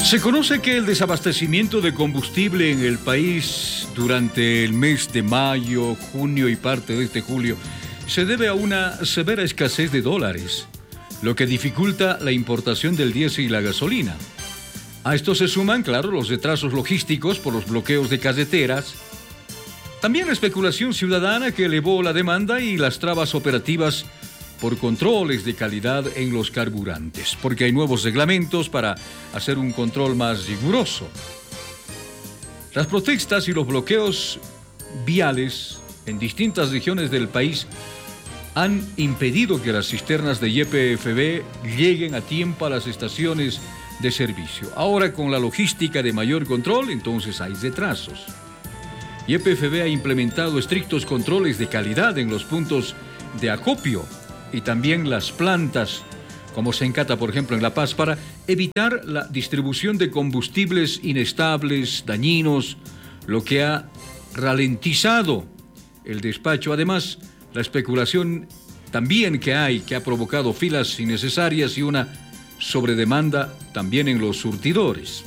Se conoce que el desabastecimiento de combustible en el país durante el mes de mayo, junio y parte de este julio se debe a una severa escasez de dólares, lo que dificulta la importación del diésel y la gasolina. A esto se suman, claro, los retrasos logísticos por los bloqueos de carreteras, también la especulación ciudadana que elevó la demanda y las trabas operativas por controles de calidad en los carburantes, porque hay nuevos reglamentos para hacer un control más riguroso. Las protestas y los bloqueos viales en distintas regiones del país han impedido que las cisternas de YPFB lleguen a tiempo a las estaciones de servicio. Ahora, con la logística de mayor control, entonces hay retrasos. YPFB ha implementado estrictos controles de calidad en los puntos de acopio y también las plantas, como se encata, por ejemplo, en La Paz, para evitar la distribución de combustibles inestables, dañinos, lo que ha ralentizado el despacho. Además, la especulación también que ha provocado filas innecesarias y una sobredemanda también en los surtidores.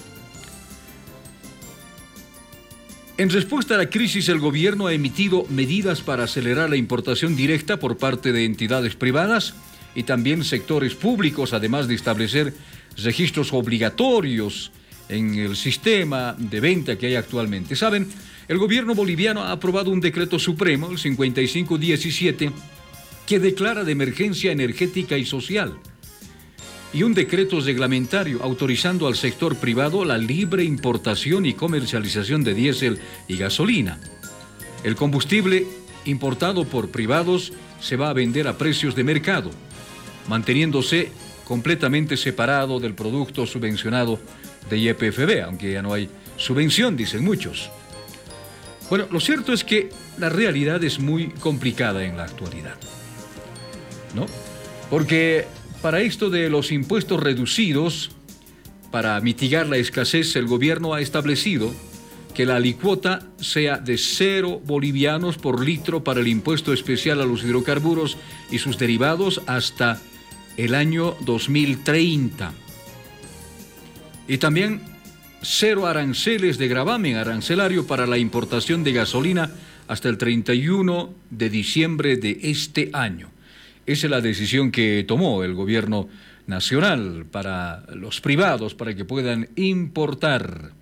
En respuesta a la crisis, el gobierno ha emitido medidas para acelerar la importación directa por parte de entidades privadas y también sectores públicos, además de establecer registros obligatorios en el sistema de venta que hay actualmente. Saben, el gobierno boliviano ha aprobado un decreto supremo, el 5517, que declara de emergencia energética y social, y un decreto reglamentario autorizando al sector privado la libre importación y comercialización de diésel y gasolina. El combustible importado por privados se va a vender a precios de mercado, manteniéndose completamente separado del producto subvencionado de YPFB, aunque ya no hay subvención, dicen muchos. Bueno, lo cierto es que la realidad es muy complicada en la actualidad, ¿no? Porque para esto de los impuestos reducidos, para mitigar la escasez, el gobierno ha establecido que la alícuota sea de 0 bolivianos por litro para el impuesto especial a los hidrocarburos y sus derivados hasta el año 2030. Y también 0 aranceles de gravamen arancelario para la importación de gasolina hasta el 31 de diciembre de este año. Esa es la decisión que tomó el gobierno nacional para los privados, para que puedan importar.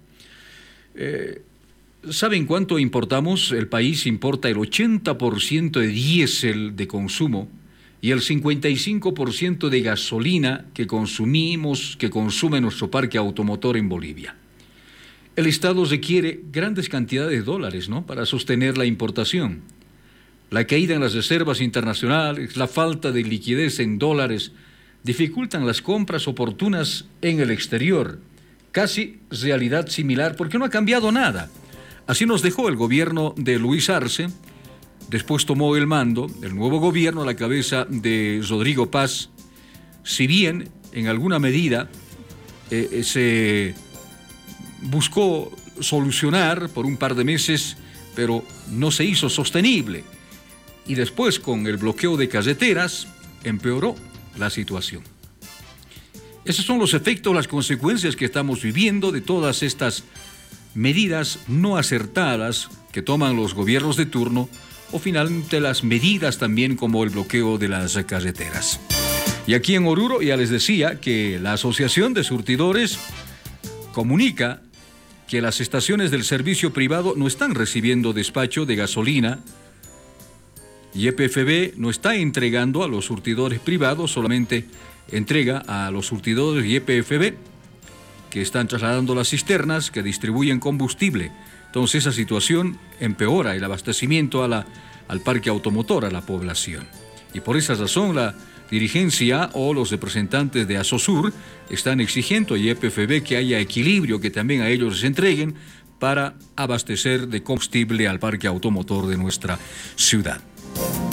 ¿Saben cuánto importamos? El país importa el 80% de diésel de consumo y el 55% de gasolina que consume nuestro parque automotor en Bolivia. El Estado requiere grandes cantidades de dólares, ¿no?, para sostener la importación. La caída en las reservas internacionales, la falta de liquidez en dólares, dificultan las compras oportunas en el exterior. Casi realidad similar, porque no ha cambiado nada. Así nos dejó el gobierno de Luis Arce. Después tomó el mando el nuevo gobierno a la cabeza de Rodrigo Paz. Si bien en alguna medida se buscó solucionar por un par de meses, pero no se hizo sostenible. Y después, con el bloqueo de carreteras, empeoró la situación. Esos son los efectos, las consecuencias que estamos viviendo de todas estas medidas no acertadas que toman los gobiernos de turno, o finalmente las medidas también como el bloqueo de las carreteras. Y aquí en Oruro ya les decía que la Asociación de Surtidores comunica que las estaciones del servicio privado no están recibiendo despacho de gasolina. YPFB no está entregando a los surtidores privados, solamente entrega a los surtidores YPFB, que están trasladando las cisternas que distribuyen combustible. Entonces esa situación empeora el abastecimiento al parque automotor, a la población. Y por esa razón la dirigencia o los representantes de Asosur están exigiendo a YPFB que haya equilibrio, que también a ellos les entreguen para abastecer de combustible al parque automotor de nuestra ciudad.